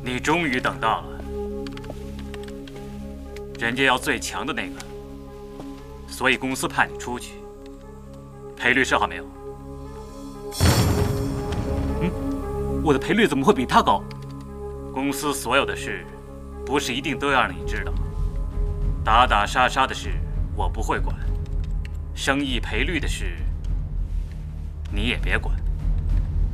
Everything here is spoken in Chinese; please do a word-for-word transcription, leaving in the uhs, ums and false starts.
你终于等到了，人家要最强的那个，所以公司派你出去。赔率设好没有？嗯，我的赔率怎么会比他高？公司所有的事，不是一定都要让你知道。打打杀杀的事，我不会管；生意赔率的事，你也别管。